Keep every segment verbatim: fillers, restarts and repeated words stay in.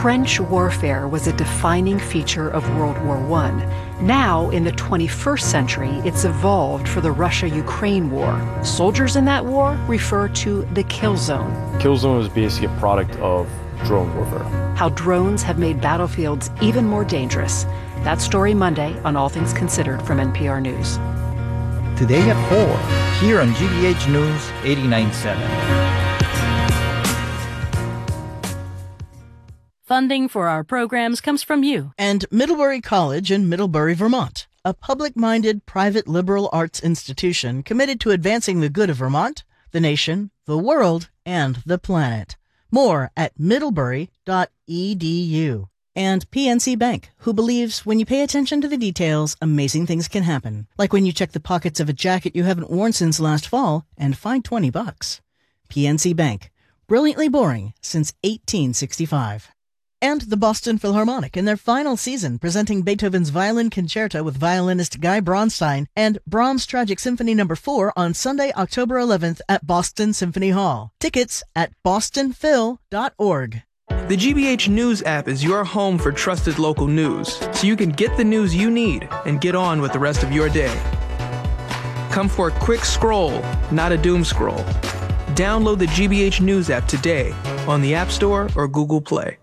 Trench warfare was a defining feature of World War One. Now, in the twenty-first century, it's evolved for the Russia-Ukraine war. Soldiers in that war refer to the kill zone. Kill zone is basically a product of drone warfare. How drones have made battlefields even more dangerous. That story Monday on All Things Considered from N P R News. Today at four, here on G B H News eighty-nine point seven. Funding for our programs comes from you. And Middlebury College in Middlebury, Vermont, a public-minded private liberal arts institution committed to advancing the good of Vermont, the nation, the world, and the planet. More at middlebury dot e d u. And P N C Bank, who believes when you pay attention to the details, amazing things can happen. Like when you check the pockets of a jacket you haven't worn since last fall and find twenty bucks. P N C Bank, brilliantly boring since eighteen sixty-five. And the Boston Philharmonic in their final season, presenting Beethoven's Violin Concerto with violinist Guy Bronstein and Brahms' Tragic Symphony number four on Sunday, October eleventh at Boston Symphony Hall. Tickets at boston phil dot org. The G B H News app is your home for trusted local news, so you can get the news you need and get on with the rest of your day. Come for a quick scroll, not a doom scroll. Download the G B H News app today on the App Store or Google Play.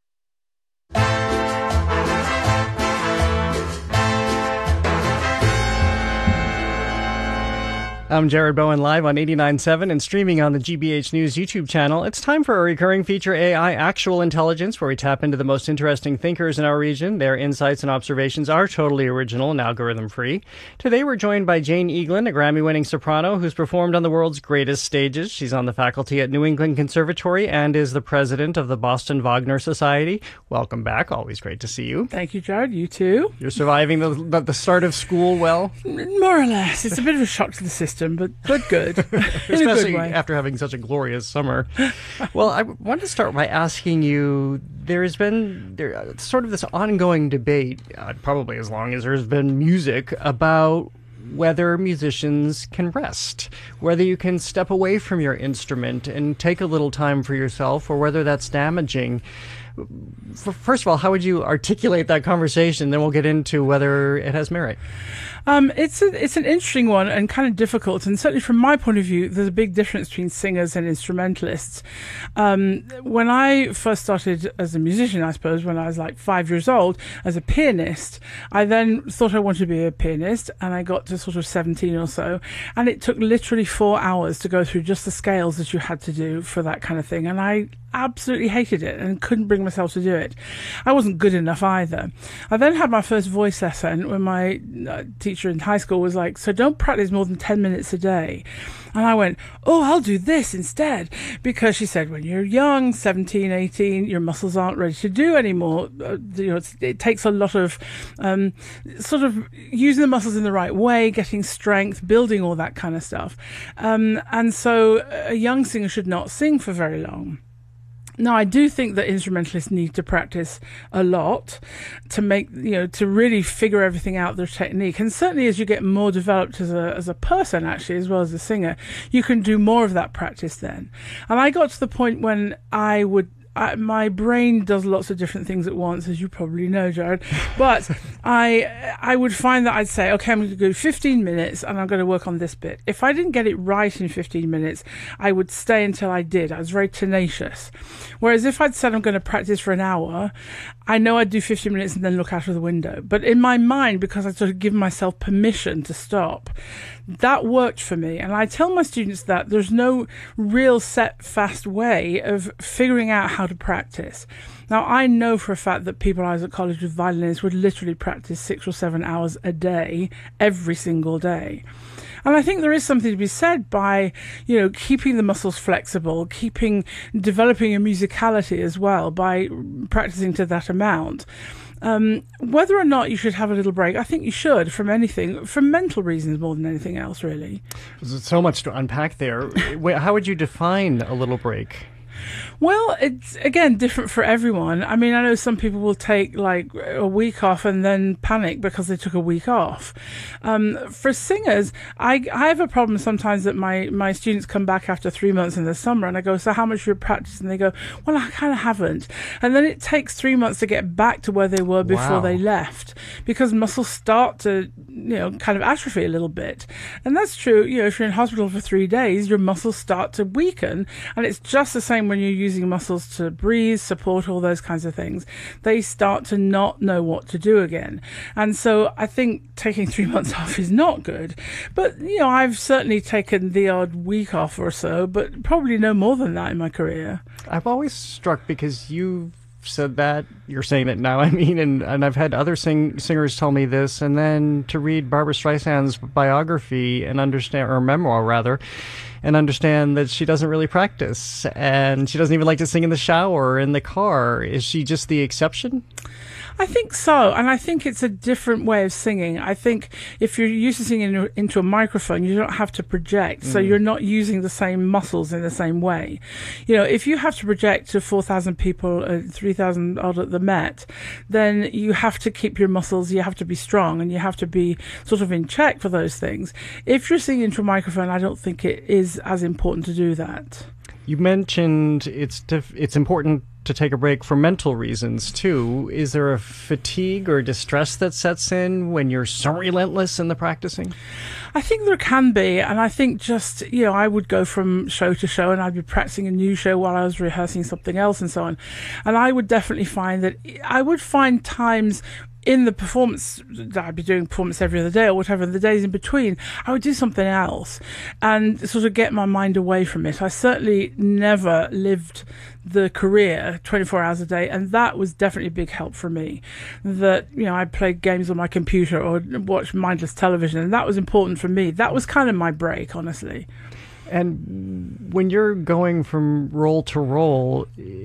I'm Jared Bowen, live on eighty-nine point seven and streaming on the G B H News YouTube channel. It's time for a recurring feature, A I Actual Intelligence, where we tap into the most interesting thinkers in our region. Their insights and observations are totally original and algorithm-free. Today we're joined by Jane Eaglin, a Grammy-winning soprano who's performed on the world's greatest stages. She's on the faculty at New England Conservatory and is the president of the Boston Wagner Society. Welcome back. Always great to see you. Thank you, Jared. You too. You're surviving the, the, the start of school well? More or less. It's a bit of a shock to the system. But, but good. Especially good after having such a glorious summer. Well, I wanted to start by asking you, there has been there, uh, sort of this ongoing debate, uh, probably as long as there's been music, about whether musicians can rest, whether you can step away from your instrument and take a little time for yourself, or whether that's damaging. First of all, how would you articulate that conversation? Then we'll get into whether it has merit. Um, it's a, it's an interesting one and kind of difficult. And certainly from my point of view, there's a big difference between singers and instrumentalists. Um, when I first started as a musician, I suppose, when I was like five years old, as a pianist, I then thought I wanted to be a pianist, and I got to sort of seventeen or so. And it took literally four hours to go through just the scales that you had to do for that kind of thing. And I absolutely hated it and couldn't bring myself to do it. I wasn't good enough either. I then had my first voice lesson when my uh, teacher in high school was like, so don't practice more than ten minutes a day. And I went, oh, I'll do this instead. Because she said, when you're young, seventeen, eighteen, your muscles aren't ready to do anymore. Uh, you know, it's, it takes a lot of um, sort of using the muscles in the right way, getting strength, building all that kind of stuff. Um, and so a young singer should not sing for very long. Now, I do think that instrumentalists need to practice a lot to make, you know, to really figure everything out, their technique. And certainly as you get more developed as a, as a person, actually, as well as a singer, you can do more of that practice then. And I got to the point when I would, I, my brain does lots of different things at once, as you probably know, Jared. But I I would find that I'd say, okay, I'm going to go fifteen minutes and I'm going to work on this bit. If I didn't get it right in fifteen minutes, I would stay until I did. I was very tenacious. Whereas if I'd said I'm going to practice for an hour, I know I'd do fifteen minutes and then look out of the window. But in my mind, because I sort of give myself permission to stop, that worked for me. And I tell my students that there's no real set, fast way of figuring out how to practice. Now, I know for a fact that people I was at college with violinists would literally practice six or seven hours a day, every single day. And I think there is something to be said by, you know, keeping the muscles flexible, keeping, developing a musicality as well by practicing to that amount. Um, whether or not you should have a little break, I think you should, from anything, for mental reasons more than anything else, really. There's so much to unpack there. How would you define a little break? Well, it's, again, different for everyone. I mean, I know some people will take, like, a week off and then panic because they took a week off. Um, for singers, I, I have a problem sometimes that my, my students come back after three months in the summer, and I go, so how much you practice? And they go, well, I kind of haven't. And then it takes three months to get back to where they were before Wow. they left, because muscles start to, you know, kind of atrophy a little bit. And that's true, you know, if you're in hospital for three days, your muscles start to weaken. And it's just the same when you're using muscles to breathe, support, all those kinds of things. They start to not know what to do again. And so I think taking three months off is not good. But, you know, I've certainly taken the odd week off or so, but probably no more than that in my career. I'm always struck because you've said that, you're saying it now, I mean, and, and I've had other sing, singers tell me this, and then to read Barbra Streisand's biography and understand, or memoir rather, and understand that she doesn't really practice, and she doesn't even like to sing in the shower or in the car. Is she just the exception? I think so, and I think it's a different way of singing. I think if you're used to singing into a microphone, you don't have to project, so mm. you're not using the same muscles in the same way. You know, if you have to project to four thousand people, uh, three thousand odd at the Met, then you have to keep your muscles, you have to be strong, and you have to be sort of in check for those things. If you're singing into a microphone, I don't think it is as important to do that. You mentioned it's dif- it's important to take a break for mental reasons, too. Is there a fatigue or distress that sets in when you're so relentless in the practicing? I think there can be, and I think just, you know, I would go from show to show and I'd be practicing a new show while I was rehearsing something else and so on. And I would definitely find that I would find times in the performance that I'd be doing performance every other day or whatever, the days in between, I would do something else and sort of get my mind away from it. I certainly never lived the career twenty-four hours a day, and that was definitely a big help for me. That, you know, I played games on my computer or watched mindless television, and that was important for me. That was kind of my break, honestly. And when you're going from role to role,